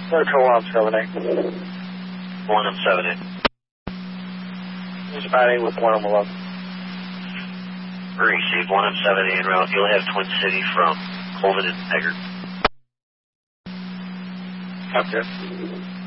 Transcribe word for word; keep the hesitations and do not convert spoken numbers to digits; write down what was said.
Control one seven eight. one M seven eight. He's about eight with one M eleven. Received one M seven eight en route. You'll have Twin City from Colvin and Eggert. Okay.